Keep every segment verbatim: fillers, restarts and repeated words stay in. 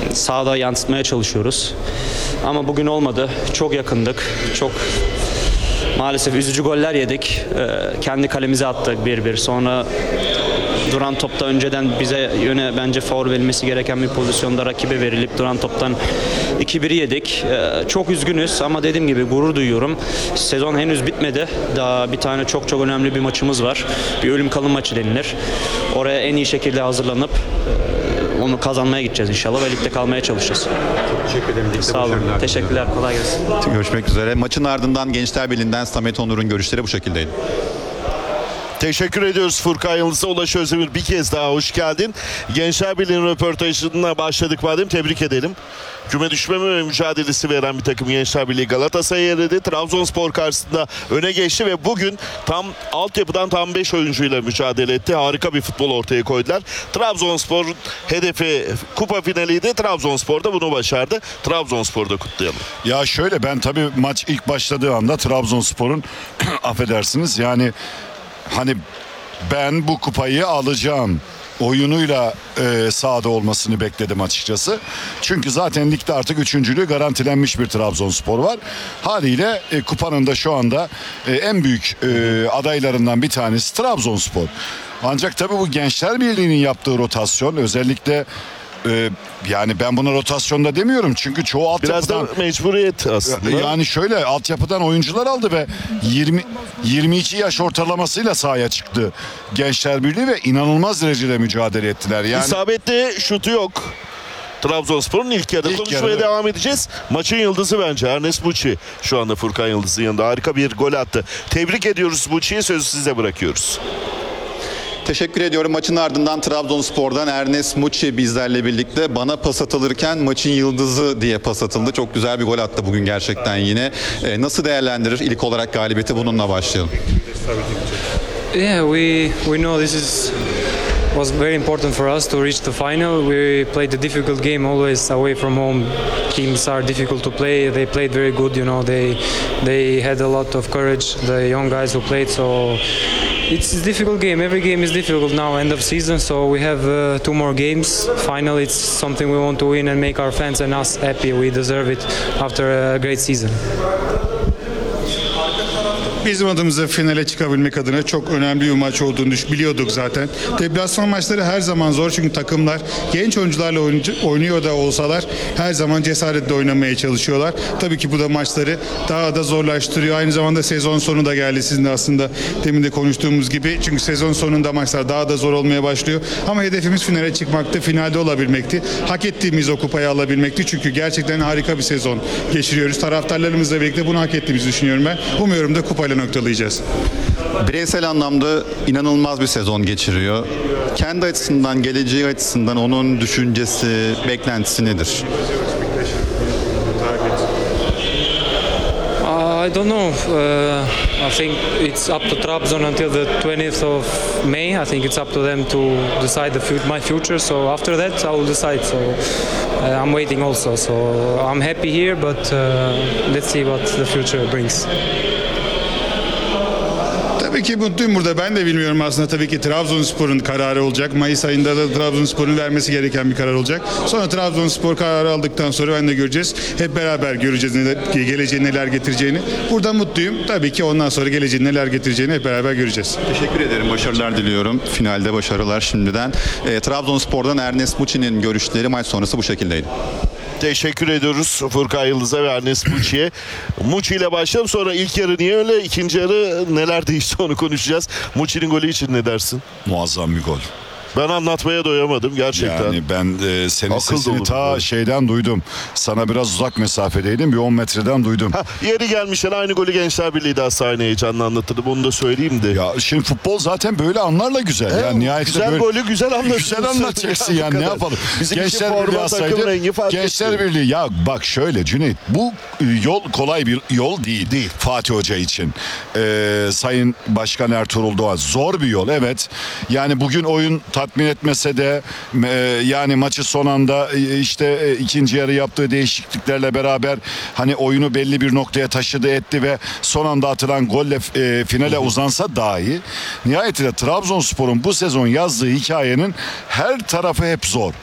sahada yansıtmaya çalışıyoruz. Ama bugün olmadı. Çok yakındık. Çok maalesef üzücü goller yedik. Ee, kendi kalemize attık bir bir. Sonra duran topta önceden bize yöne bence faul verilmesi gereken bir pozisyonda rakibe verilip duran toptan iki biri yedik. Ee, çok üzgünüz ama dediğim gibi gurur duyuyorum. Sezon henüz bitmedi. Daha bir tane çok çok önemli bir maçımız var. Bir ölüm kalım maçı denilir. Oraya en iyi şekilde hazırlanıp e, onu kazanmaya gideceğiz inşallah ve ligde kalmaya çalışacağız. Çok teşekkür ederim. Ligde Sağ olun. başarılar. Teşekkürler. Kolay gelsin. Görüşmek üzere. Maçın ardından Gençler Birliği'nden Samet Onur'un görüşleri bu şekildeydi. Teşekkür ediyoruz Furkan Yıldız'a. Ulaş Özdemir, bir kez daha hoş geldin. Gençler Birliği'nin röportajına başladık madem, tebrik edelim. Küme düşmeme mücadelesi veren bir takım Gençler Birliği Galatasaray'ı yenildi. Trabzonspor karşısında öne geçti ve bugün tam altyapıdan tam beş oyuncuyla mücadele etti. Harika bir futbol ortaya koydular. Trabzonspor hedefi kupa finaliydi. Trabzonspor da bunu başardı. Trabzonspor'da kutlayalım. Ya şöyle, ben tabii maç ilk başladığı anda Trabzonspor'un affedersiniz yani hani ben bu kupayı alacağım oyunuyla e, sahada olmasını bekledim açıkçası. Çünkü zaten ligde artık üçüncülüğü garantilenmiş bir Trabzonspor var. Haliyle e, kupanın da şu anda e, en büyük e, adaylarından bir tanesi Trabzonspor. Ancak tabii bu Gençler Birliği'nin yaptığı rotasyon özellikle Ee, yani ben buna rotasyonda demiyorum çünkü çoğu altyapıdan Biraz da mecburiyet aslında. yani şöyle altyapıdan oyuncular aldı ve yirmi yirmi iki yaş ortalamasıyla sahaya çıktı Gençler Birliği ve inanılmaz derecede mücadele ettiler. Yani İsabetli şutu yok. Trabzonspor'un ilk yarıda İlk konuşmaya yarıda. devam edeceğiz. Maçın yıldızı bence Ernest Muçi. Şu anda Furkan Yıldız'ın yanında harika bir gol attı. Tebrik ediyoruz Muçi'yi, sözü size bırakıyoruz. Teşekkür ediyorum. Maçın ardından Trabzonspor'dan Ernest Muçi bizlerle birlikte. Bana pas atılırken maçın yıldızı diye pas atıldı. Çok güzel bir gol attı bugün gerçekten yine. Ee, nasıl değerlendirir ilk olarak galibiyeti? Bununla başlayalım. Yeah, we we know this is was very important for us to reach the final. We played a difficult game always away from home. Teams are difficult to play. They played very good, you know. They they had a lot of courage. The young guys who played, so it's a difficult game. Every game is difficult now, end of season. So we have uh, two more games. Final, it's something we want to win and make our fans and us happy. We deserve it after a great season. Bizim adımıza finale çıkabilmek adına çok önemli bir maç olduğunu düş- biliyorduk zaten. Deplasman maçları her zaman zor çünkü takımlar genç oyuncularla oynay- oynuyor da olsalar her zaman cesaretle oynamaya çalışıyorlar. Tabii ki bu da maçları daha da zorlaştırıyor. Aynı zamanda sezon sonu da geldi sizin de aslında demin de konuştuğumuz gibi. Çünkü sezon sonunda maçlar daha da zor olmaya başlıyor. Ama hedefimiz finale çıkmaktı, finalde olabilmekti. Hak ettiğimiz o kupayı alabilmekti. Çünkü gerçekten harika bir sezon geçiriyoruz. Taraftarlarımızla birlikte bunu hak ettiğimizi düşünüyorum ben. Umuyorum da kupayla noktalayacağız. Bireysel anlamda inanılmaz bir sezon geçiriyor. Kendi açısından, geleceği açısından onun düşüncesi, beklentisi nedir? Uh, I don't know. Uh, I think it's up to Trabzon until the twentieth of May. I think it's up to them to decide the fut- my future. So after that, I will decide. So uh, I'm waiting also. So I'm happy here, but uh, let's see what the future brings. Tabii ki mutluyum burada. Ben de bilmiyorum aslında. Tabii ki Trabzonspor'un kararı olacak. Mayıs ayında da Trabzonspor'un vermesi gereken bir karar olacak. Sonra Trabzonspor kararı aldıktan sonra ben de göreceğiz. Hep beraber göreceğiz neler, geleceğe neler getireceğini. Burada mutluyum. Tabii ki ondan sonra geleceğin neler getireceğini hep beraber göreceğiz. Teşekkür ederim. Başarılar diliyorum. Finalde başarılar şimdiden. Ee, Trabzonspor'dan Ernest Muçi'nin görüşleri maç sonrası bu şekildeydi. Teşekkür ediyoruz Furkan Yıldız'a ve Ernest Muçi'ye. Muçi ile başlayalım, sonra ilk yarı niye öyle, ikinci yarı neler değişti onu konuşacağız. Muçi'nin golü için ne dersin? muazzam bir gol. Ben anlatmaya doyamadım gerçekten. Yani ben e, senin Akıl sesini dolu bir ta gol. şeyden duydum. Sana biraz uzak mesafedeydim. Bir on metreden duydum. Ha, yeri gelmişken aynı golü Gençler Birliği daha sahne heyecanla anlatırdı. Bunu da söyleyeyim de. Ya şimdi futbol zaten böyle anlarla güzel. Evet, yani nihayetinde güzel böyle golü güzel anlatacaksın. Güzel anlatacaksın Ya, bu yani ne kadar. yapalım? Bizim için Gençler forma, Birliği takım alsaydı, rengi fark Gençler etmiyor. Birliği ya bak şöyle Cüneyt, bu e, yol kolay bir yol değil. Değil. Fatih Hoca için. Ee, Sayın Başkan Ertuğrul Doğan, zor bir yol evet. Yani bugün oyun tatmin etmese de e, yani maçı son anda e, işte e, ikinci yarı yaptığı değişikliklerle beraber hani oyunu belli bir noktaya taşıdı etti ve son anda atılan golle e, finale uzansa dahi nihayetinde Trabzonspor'un bu sezon yazdığı hikayenin her tarafı hep zor.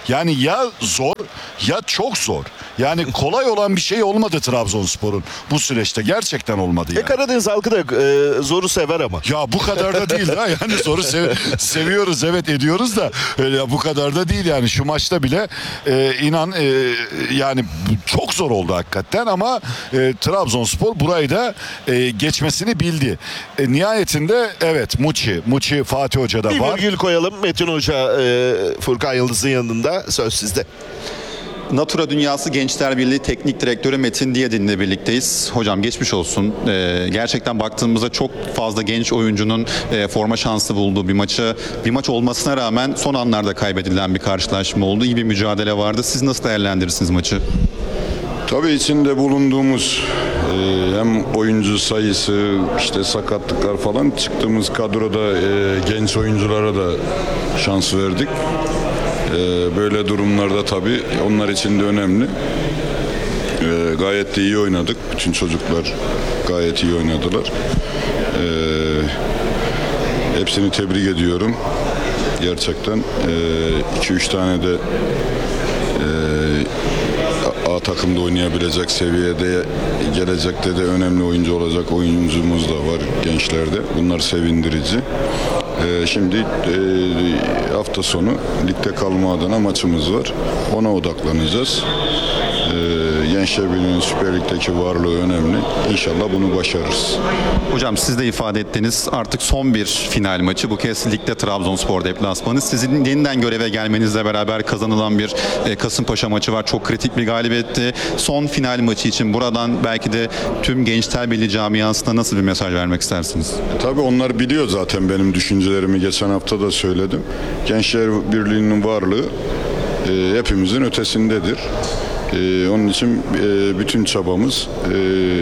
Yani ya zor ya çok zor. Yani kolay olan bir şey olmadı Trabzonspor'un bu süreçte. Gerçekten olmadı E yani. Karadeniz halkı da e, zoru sever ama. Ya bu kadar da değil ha. Yani zoru sev- seviyoruz, evet, ediyoruz da öyle ya, bu kadar da değil yani. Şu maçta bile e, inan e, yani çok zor oldu hakikaten ama e, Trabzonspor burayı da e, geçmesini bildi. E, nihayetinde evet Muçi, Muçi Fatih Hoca da Bir var. virgül koyalım. Metin Hoca e, Furkan Yıldız'ın yanında, söz sizde. Natura Dünyası Gençler Birliği Teknik Direktörü Metin Diyadin'le birlikteyiz. Hocam geçmiş olsun. Ee, gerçekten baktığımızda çok fazla genç oyuncunun e, forma şansı bulduğu bir maçı, bir maç olmasına rağmen son anlarda kaybedilen bir karşılaşma oldu. İyi bir mücadele vardı. Siz nasıl değerlendirirsiniz maçı? Tabii içinde bulunduğumuz e, hem oyuncu sayısı, işte sakatlıklar falan, çıktığımız kadroda e, genç oyunculara da şans verdik. E, böyle durumlarda tabii onlar için de önemli. E, gayet de iyi oynadık. Bütün çocuklar gayet iyi oynadılar. E, hepsini tebrik ediyorum. Gerçekten iki üç tane de A takımda oynayabilecek seviyede, gelecekte de önemli oyuncu olacak oyuncumuz da var gençlerde. Bunlar sevindirici. Ee, şimdi e, hafta sonu ligde kalma adına maçımız var. Ona odaklanacağız. Ee, Gençler Birliği'nin Süper Lig'deki varlığı önemli. İnşallah bunu başarırız. Hocam siz de ifade ettiniz. Artık son bir final maçı. Bu kez ligde Trabzonspor deplasmanı. Sizin yeniden göreve gelmenizle beraber kazanılan bir e, Kasımpaşa maçı var. Çok kritik bir galibiyetti. Son final maçı için buradan belki de tüm Gençler Birliği camiasına nasıl bir mesaj vermek istersiniz? E, tabii onlar biliyor zaten benim düşüncelerimi. Geçen hafta da söyledim. Gençler Birliği'nin varlığı e, hepimizin ötesindedir. Ee, onun için e, bütün çabamız e,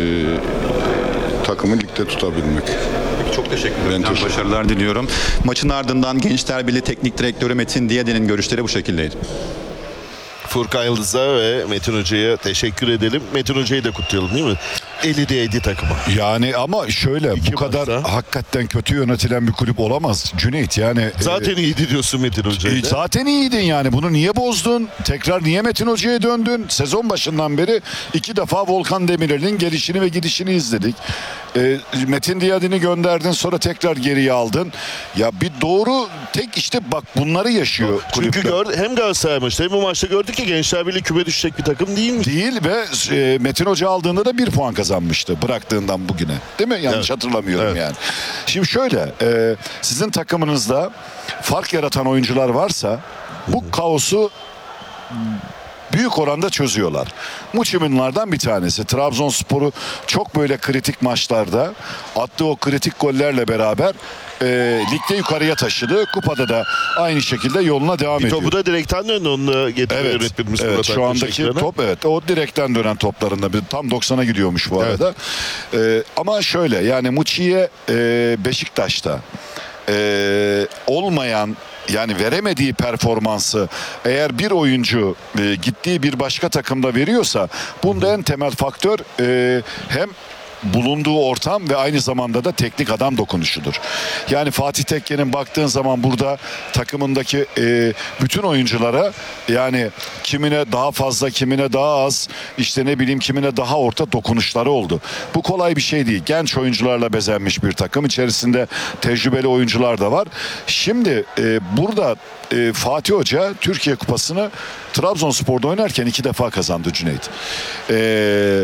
takımı ligde tutabilmek. Çok teşekkür ederim. Ben teşekkür Başarılar diliyorum. Maçın ardından Gençler Birliği Teknik Direktörü Metin Diyadin'in görüşleri bu şekildeydi. Furkan Yıldız'a ve Metin Hoca'ya teşekkür edelim. Metin Hoca'yı da kutlayalım değil mi? Eli değdi takıma. Yani ama şöyle İki bu kadar maçta. hakikaten kötü yönetilen bir kulüp olamaz Cüneyt yani. Zaten e, iyiydi diyorsun Metin Hoca'yı E, da. zaten iyiydin yani. Bunu niye bozdun? Tekrar niye Metin Hoca'ya döndün? Sezon başından beri iki defa Volkan Demirel'in gelişini ve gidişini izledik. E, Metin Diyadin'i gönderdin, sonra tekrar geriye aldın. Ya bir doğru tek işte bak bunları yaşıyor Çünkü kulüpler. gör, hem Galatasaray maçta hem bu maçta gördük ki Gençler Birliği küme düşecek bir takım değilmiş. Değil ve e, Metin Hoca aldığında da bir puan kazanmıştı bıraktığından bugüne. Değil mi? Yanlış Evet. hatırlamıyorum Evet. yani. Şimdi şöyle e, sizin takımınızda fark yaratan oyuncular varsa bu kaosu büyük oranda çözüyorlar. Muçi bunlardan bir tanesi. Trabzonspor'u çok böyle kritik maçlarda attığı o kritik gollerle beraber e, ligde yukarıya taşıdı. Kupada da aynı şekilde yoluna devam Bir ediyor. topu da direkten döndü, onu da getirdi Evet, yönetmenimiz evet Murat şu Aktaş andaki ekrana. top evet o direkten dönen toplarında bir tam doksana gidiyormuş bu arada. Ee, ama şöyle yani Muçi'ye e, Beşiktaş'ta e, olmayan yani veremediği performansı eğer bir oyuncu e, gittiği bir başka takımda veriyorsa bunda en temel faktör e, hem bulunduğu ortam ve aynı zamanda da teknik adam dokunuşudur. Yani Fatih Tekke'nin baktığın zaman burada takımındaki e, bütün oyunculara yani kimine daha fazla kimine daha az işte ne bileyim kimine daha orta dokunuşları oldu. Bu kolay bir şey değil. Genç oyuncularla bezenmiş bir takım. İçerisinde tecrübeli oyuncular da var. Şimdi e, burada e, Fatih Hoca Türkiye Kupası'nı Trabzonspor'da oynarken iki defa kazandı Cüneyt. Eee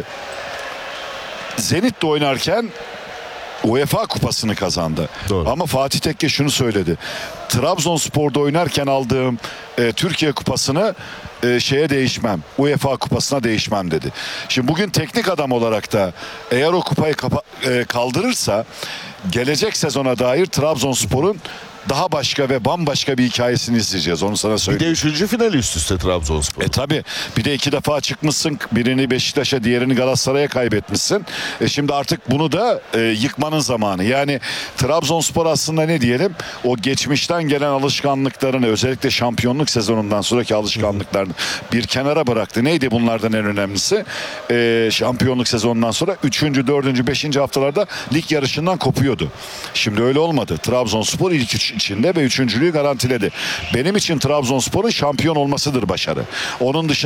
Zenit'te oynarken UEFA Kupası'nı kazandı. Doğru. Ama Fatih Tekke şunu söyledi. Trabzonspor'da oynarken aldığım e, Türkiye Kupası'nı e, şeye değişmem. UEFA Kupası'na değişmem dedi. Şimdi bugün teknik adam olarak da eğer o kupayı kapa- e, kaldırırsa gelecek sezona dair Trabzonspor'un daha başka ve bambaşka bir hikayesini izleyeceğiz. Onu sana Bir söyleyeyim. de üçüncü finali üst üste Trabzonspor. E tabi bir de iki defa çıkmışsın, birini Beşiktaş'a diğerini Galatasaray'a kaybetmişsin. E şimdi artık bunu da e, yıkmanın zamanı. Yani Trabzonspor aslında ne diyelim o geçmişten gelen alışkanlıklarını özellikle şampiyonluk sezonundan sonraki alışkanlıklarını bir kenara bıraktı. Neydi bunlardan en önemlisi? E, şampiyonluk sezonundan sonra üçüncü, dördüncü, beşinci haftalarda lig yarışından kopuyordu. Şimdi öyle olmadı. Trabzonspor ilk üç, içinde ve üçüncülüğü garantiledi. Benim için Trabzonspor'un şampiyon olmasıdır başarı. Onun dışında